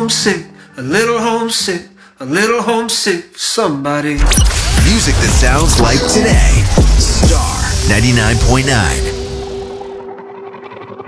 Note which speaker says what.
Speaker 1: homesick, a little homesick, a little homesick for somebody.
Speaker 2: Music that sounds like today. Star 99.9.